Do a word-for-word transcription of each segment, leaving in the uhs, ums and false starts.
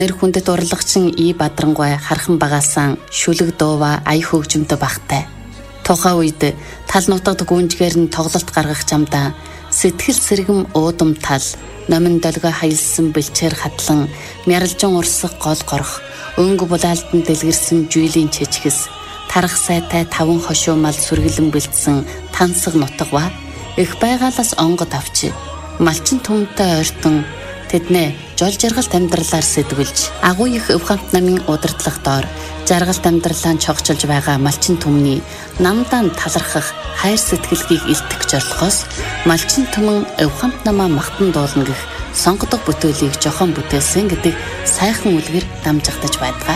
Нэр хүндэт урлагчин И Бадрангуй хархан багаасан шүлэг дуува ая хөгжмөд багтай. Тухайн үед тал нутагт гүнжгээр нь тоглолт гаргах замдаа сэтгэл сэргэм уудам тал номин долгой хаялсан бэлчээр хадлан мярлжин урсах гол горох өнгө булаалтан дэлгэрсэн жүйлийн чичгэс тарах сайтай таван хошуу мал сүргэлэн бэлдсэн тансаг нутагва их байгаалаас онгод авчи малчин түмтэй ойртон тэднээ жол жаргалт амьдралаар сэтгүүлж агуу их өвхамт намын удирдлага доор жаргалт амьдралаа чогчилж байгаа малчин түмний намдаан талархах хайр сэтгэлгийг илтгэх зорилгоос малчин түмэн өвхамт намаа махтан дуулна гэх сонгодог бүтээлийг жохон бүтээсэн гэдэг сайхан үлгэр дамжигдаж байдаг.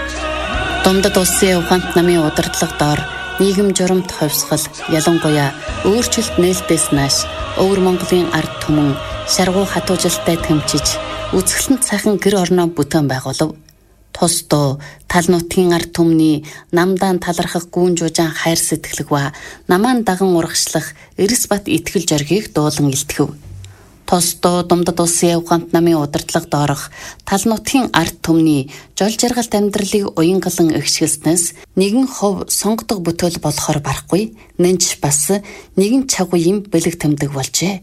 Дундад улсын өвхамт намын удирдлага доор нийгэм журамт ховсгол ялангуяа өөрчлөлт нээлтээс нааш өвөр Монголын ард түмэн шаргуу хатуужилтай тэмчиж үзэсгэлэнт сайхан гэр орноо бүтээн байгуулав. Тус дуу тал нутгийн ард түмний намдаан талархах гүүн жужаан хайр сэтгэлэг ба намаан даган урагшлах эрс бат итгэл зоргийг дуулан илтгэв. Тус дуу Дундад улсын өвхамт намын удирдлага доорох тал нутгийн ард түмний жол жаргалт амьдралыг уянгалан эгшгэлснээс нэгэн хов сонгодог бүтээл болохоор барахгүй нэнч бас нэгэн чагуйн бэлэг тэмдэг болжээ.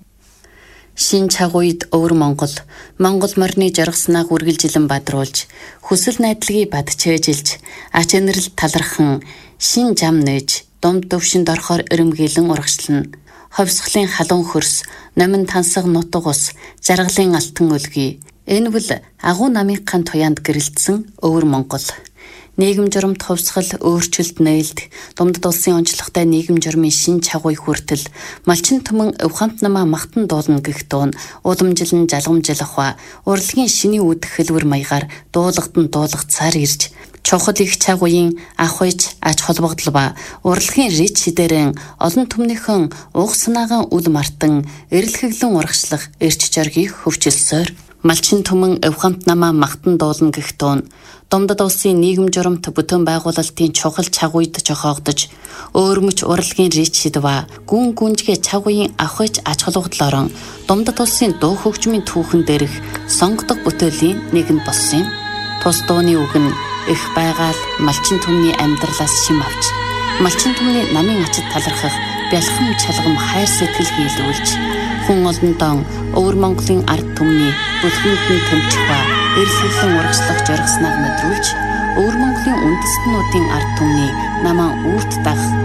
Шин чагуйд өвөр Монгол Монгол морины жаргаснаа үргэлжилэн бадруулж хүсэл найдлагыг бадчээжилж ач энерл талархан шин зам нээж дунд төвшөнд орохоор эрэмгийлэн урагшлана. Ховсголын халуун хөрс номин тансаг нутаг ус жаргалын алтан өлгий энэ бол агуу намынхаа туяанд гэрэлтсэн өвөр Монгол. Нийгэм журамт ховсгол өөрчлөлт нээлт Дундад улсын онцлогтой нийгэм журмын шин чагуй хүртэл малчин түмэн өвхамт намаа махтан дуулна гэх дуун уламжилан жалгамжилах ба урлагийн шиний үүдэх хэлбэр маягаар дуулгад нь дуулгацаар ирж чухал их чагуйн ахуйч ач холбогдол ба урлагийн рич шидэрэн олон түмнийхэн уг санаагаан үл мартан эрэлхэглэн урагшлах эрч зоргийг хөвчилсөөр малчин түмэн өвхамт намаа махтан дуулна гэх дуун Дундад улсын нийгэм журамт бүтээн байгуулалтын чухал чагуйд жохоогдож өөрмөч урлагийн рич шид ба гүн гүнжгээ чагуйн ахуйч ач холбогдол орон Дундад улсын дуу хөгжмийн түүхэн дээрх сонгодог бүтээлийн нэг нь болсон юм. Тус дууны үг нь их байгаал малчин түмний амьдралаас шим авч малчин түмний намын ачид талархах бялхам чалгам хайр сэтгэл хийлүүлж хүн олондоо өвөр Монголын ард түмний бүлхэнд нь тэмчих ба эрсэлэн урагшлах зоригсныг мэдрүүлж өвөр Монголын үндэстнүүдийн ард түмний намаа үрт дах